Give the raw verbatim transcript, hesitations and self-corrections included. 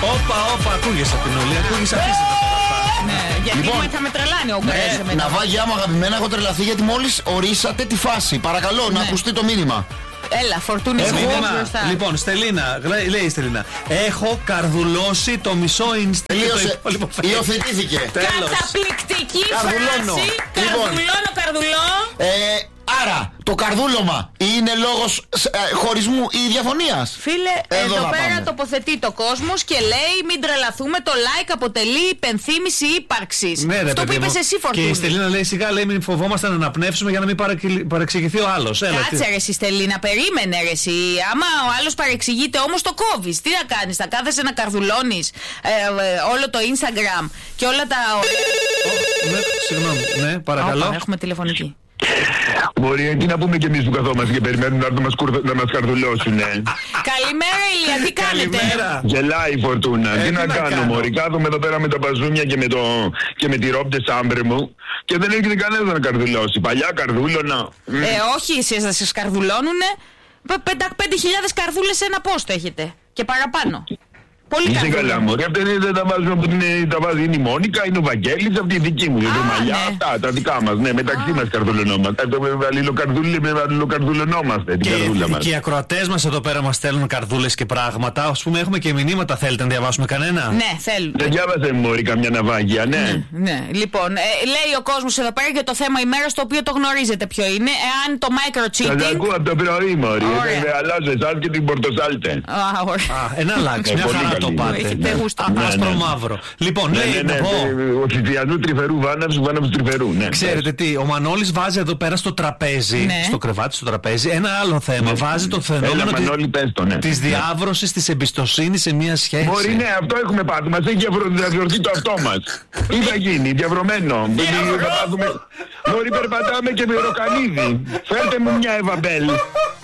Όπα, όπα, ακούγεσαι από την Όλη, ακούγεσαι αφήστε τα αυτά. Ναι, γιατί Λοιπόν, θα με τρελάνει ο Γκαρέζ Ναι, εμένα. Ναυάγια μου αγαπημένα, έχω τρελαθεί γιατί μόλις ορίσατε τη φάση. Παρακαλώ να Ναι. ακουστεί το μήνυμα. Έλα, φορτούνι Έχω, μου μπροστά. λοιπόν, Στελίνα, λέει η Στελίνα, έχω καρδουλώσει το μισό insta. Τελείωσε. Υιοθετήθηκε. Τέλος. Καταπληκτική Καρδουλώνω. φράση. Λοιπόν. Καρδουλώνω, καρδουλώ. Ε, άρα, το καρδούλωμα είναι λόγος ε, χωρισμού ή διαφωνίας. Φίλε, Εδώ εδώ, θα πέρα πάμε. τοποθετεί το κόσμος και λέει μην τρελαθούμε, το like αποτελεί υπενθύμηση ύπαρξης. Ναι, ρε, Αυτό που παιδί είπες μου. εσύ, Και Φορτούνη. η Στελίνα λέει σιγά, λέει μην φοβόμαστε να αναπνεύσουμε για να μην παρακυ- παρεξηγηθεί ο άλλος. Έλα, Κάτσε τι- ρε εσύ Στελίνα, περίμενε ρε εσύ. Άμα ο άλλος παρεξηγείται όμως το κόβεις. Τι να κάνεις, θα κάθεσαι να καρδουλώνεις ε, ε, όλο το Instagram και όλα τα... Ναι, συγγνώμη, ναι, παρακαλώ. Όπα, έχουμε τηλεφωνική. Μπορεί τι να πούμε κι εμείς που καθόμαστε και περιμένουμε να έρθουν να μας, κουρδο- να μας καρδουλώσουνε. Καλημέρα Ηλία, τι κάνετε? Καλημέρα. Γελάει η Φορτούνα. Ε, τι τι να να κάνω, κάνω. μωρί. Κάθομαι εδώ πέρα με τα μπαζούνια και με, το, και με τη ρόμπτε σάμπρε μου και δεν έρχεται κανένα να καρδουλώσει. Παλιά καρδούλωνα. Μμ. Ε, όχι, εσείς να σας καρδουλώνουνε. Πε- πεντα- πέντε χιλιάδες καρδούλες σε ένα πόστο έχετε. Και παραπάνω. Πολύ Είσαι καρδούλα. καλά, μωρί. Αυτά είναι- δεν τα βάζουμε από την. Τα βάζει είναι η Μόνικα, είναι ο Βαγγέλης, αυτή η δική μου. Η Α, μαλλιά, ναι. αυτά τα δικά μας. Ναι, μεταξύ μας καρδουλωνόμαστε. Αλληλοκαρδουλωνόμαστε την καρδούλα Και, μας. και οι ακροατές μας εδώ πέρα μας στέλνουν καρδούλες και πράγματα. Ας πούμε, έχουμε και μηνύματα. Θέλετε να διαβάσουμε κανένα? Ναι, θέλουν. Δεν διάβασε μωρί καμιά ναυάγια, ναι. Ναι, λοιπόν, ε, λέει ο κόσμος εδώ πέρα για το θέμα ημέρας το οποίο το γνωρίζετε ποιο είναι. Εάν το Σας micro-cheating. ακούω από το πρωί, μωρί. Ωραία. Ε, Αλλάζω εσάς και την πορτοσάλτε. Α, ωραία. Α, ένα αλλάξει. Ε, Μια πολύ χαρά καλή. το πάτε. Έχετε γούστο. Α, Ναι, άσπρο ναι. μαύρο. Λοιπόν, Ναι, λέει ναι, να ναι. πω. Ο Θηδιανού τρυφερού βάναυσου, βάναυσου τρυφερού. Ναι. Ξέρετε τι, ο Μανώλης βάζει εδώ πέρα στο τραπέζι, Ναι. στο κρεβάτι, στο τραπέζι, ένα άλλο θέμα. Βάζει το Έλα, φαινόμενο Μανώλη, πες το, ναι. της διάβρωσης της εμπιστοσύνης σε μια σχέση. Μπορεί, ναι, αυτό έχουμε πάθει. Μας έχει διαβρο- διαβρωθεί το αυτό μας. Τι θα γίνει, διαβρωμένο. Θα πάθουμε. Μπορεί, περπατάμε και με ροκανίδι. Φέρτε μου μια Εβαμπέλ.